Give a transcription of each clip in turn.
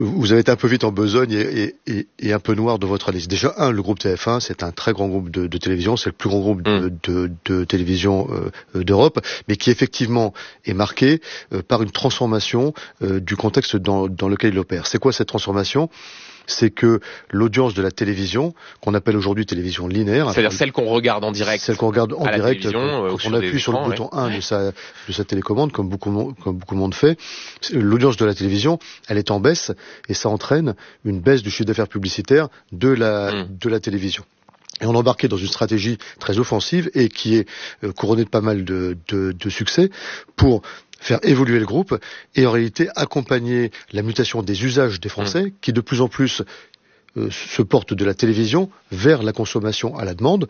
Vous avez été un peu vite en besogne et un peu noir dans votre analyse. Déjà, le groupe TF1, c'est un très grand groupe de télévision, c'est le plus grand groupe de télévision d'Europe, mais qui effectivement est marqué par une transformation du contexte dans lequel il opère. C'est quoi cette transformation ? C'est que l'audience de la télévision, qu'on appelle aujourd'hui télévision linéaire, c'est-à-dire celle qu'on regarde en direct, celle qu'on regarde en direct, quand on appuie sur le bouton 1 de sa télécommande, comme beaucoup de monde fait, l'audience de la télévision, elle est en baisse, et ça entraîne une baisse du chiffre d'affaires publicitaire de la télévision. Et on embarquait dans une stratégie très offensive et qui est couronnée de pas mal de succès pour faire évoluer le groupe et en réalité accompagner la mutation des usages des Français qui de plus en plus se portent de la télévision vers la consommation à la demande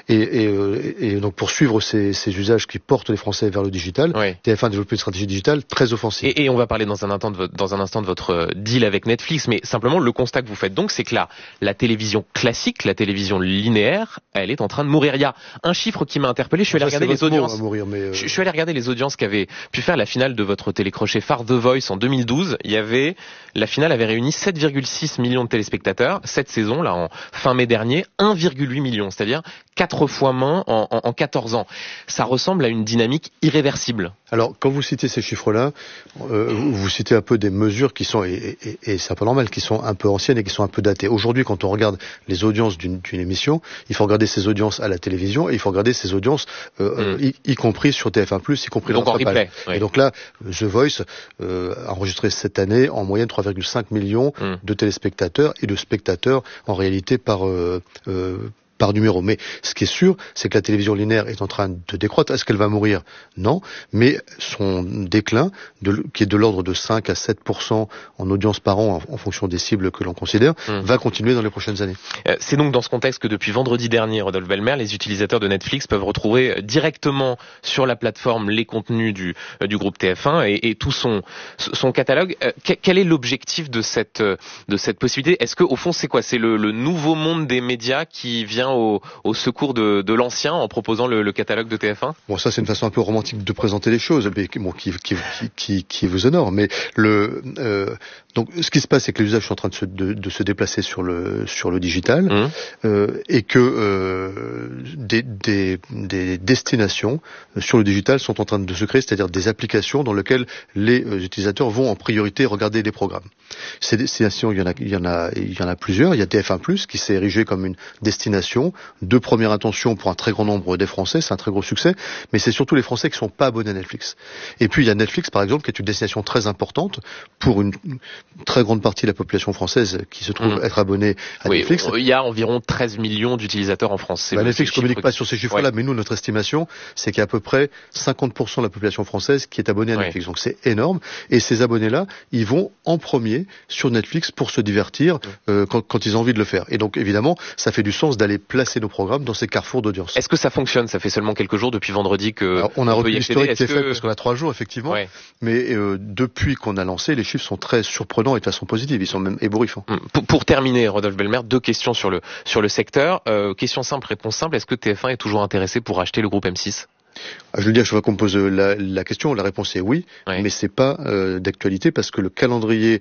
et donc pour suivre ces usages qui portent les Français vers le digital, TF1 a développé une stratégie digitale très offensive. Et on va parler dans un instant de votre deal avec Netflix, mais simplement le constat que vous faites donc, c'est que là, la télévision classique, la télévision linéaire, elle est en train de mourir. Il y a un chiffre qui m'a interpellé, je suis allé regarder les audiences. Je suis allé regarder les audiences qu'avait pu faire la finale de votre télécrochet phare The Voice en 2012. La finale avait réuni 7,6 millions de téléspectateurs. Cette saison, là, en fin mai dernier, 1,8 million, c'est-à-dire 4 fois moins en 14 ans. Ça ressemble à une dynamique irréversible. Alors, quand vous citez ces chiffres-là, vous citez un peu des mesures qui sont, et c'est un peu normal, qui sont un peu anciennes et qui sont un peu datées. Aujourd'hui, quand on regarde les audiences d'une émission, il faut regarder ces audiences à la télévision et il faut regarder ces audiences, y compris sur TF1+, y compris donc dans en replay. Et donc là, The Voice a enregistré cette année en moyenne 3,5 millions de téléspectateurs et de spectateurs en réalité par numéro. Mais ce qui est sûr, c'est que la télévision linéaire est en train de décroître. Est-ce qu'elle va mourir ? Non. Mais son déclin, qui est de l'ordre de 5 à 7% en audience par an, en fonction des cibles que l'on considère, va continuer dans les prochaines années. C'est donc dans ce contexte que depuis vendredi dernier, Rodolphe Belmer, les utilisateurs de Netflix peuvent retrouver directement sur la plateforme les contenus du groupe TF1 et tout son catalogue. Quel est l'objectif de cette possibilité ? Est-ce que au fond, c'est quoi ? C'est le nouveau monde des médias qui vient au secours de l'ancien en proposant le catalogue de TF1 ? Bon, ça c'est une façon un peu romantique de présenter les choses, mais qui vous honore. Mais donc ce qui se passe, c'est que les usages sont en train de se déplacer sur le digital et que des destinations sur le digital sont en train de se créer, c'est-à-dire des applications dans lesquelles les utilisateurs vont en priorité regarder des programmes. Ces destinations, il y en a plusieurs. Il y a TF1+, qui s'est érigé comme une destination de première intention pour un très grand nombre des Français, c'est un très gros succès, mais c'est surtout les Français qui sont pas abonnés à Netflix. Et puis il y a Netflix par exemple, qui est une destination très importante pour une très grande partie de la population française qui se trouve être abonnée à Netflix. Il y a environ 13 millions d'utilisateurs en France. Netflix ne communique pas sur ces chiffres-là, mais nous, notre estimation, c'est qu'il y a à peu près 50% de la population française qui est abonnée à Netflix. Donc c'est énorme. Et ces abonnés-là, ils vont en premier sur Netflix pour se divertir quand ils ont envie de le faire. Et donc évidemment, ça fait du sens d'aller placer nos programmes dans ces carrefours d'audience. Est-ce que ça fonctionne ? Ça fait seulement quelques jours depuis vendredi que on a repris l'historique qui est fait parce qu'on a 3 jours effectivement. Mais depuis qu'on a lancé, les chiffres sont très surprenants et de façon positive. Ils sont même ébouriffants. Pour terminer, Rodolphe Belmer, 2 questions sur le secteur. Question simple, réponse simple. Est-ce que TF1 est toujours intéressé pour acheter le groupe M6 ? Je veux dire, je vois qu'on me pose la question. La réponse est oui, mais c'est pas d'actualité parce que le calendrier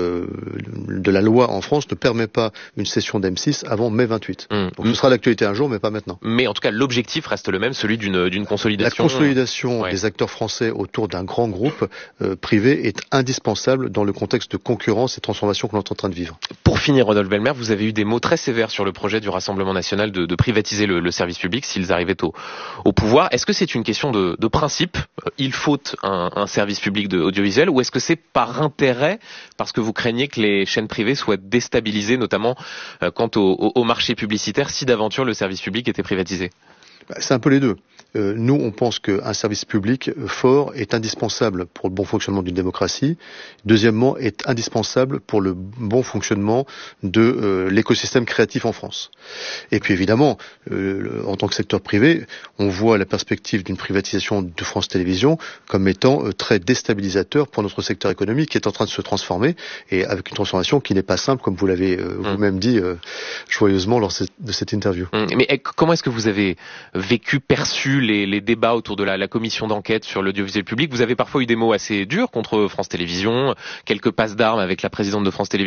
de la loi en France ne permet pas une session d'M6 avant mai 28. Donc ce sera d'actualité un jour, mais pas maintenant. Mais en tout cas, l'objectif reste le même, celui d'une consolidation. La consolidation des acteurs français autour d'un grand groupe privé est indispensable dans le contexte de concurrence et transformation que l'on est en train de vivre. Pour finir, Rodolphe Belmer, vous avez eu des mots très sévères sur le projet du Rassemblement national de privatiser le service public s'ils arrivaient au pouvoir. Est-ce que c'est une question de principe, il faut un service public audiovisuel, ou est-ce que c'est par intérêt, parce que vous craignez que les chaînes privées soient déstabilisées, notamment quant au marché publicitaire, si d'aventure le service public était privatisé ? C'est un peu les deux. Nous, on pense qu'un service public fort est indispensable pour le bon fonctionnement d'une démocratie. Deuxièmement, est indispensable pour le bon fonctionnement de l'écosystème créatif en France. Et puis évidemment, en tant que secteur privé, on voit la perspective d'une privatisation de France Télévisions comme étant très déstabilisateur pour notre secteur économique qui est en train de se transformer et avec une transformation qui n'est pas simple, comme vous l'avez vous-même dit joyeusement lors de cette interview. Mais comment est-ce que vous avez perçu vu les débats autour de la commission d'enquête sur l'audiovisuel public, vous avez parfois eu des mots assez durs contre France Télévisions, quelques passes d'armes avec la présidente de France Télévisions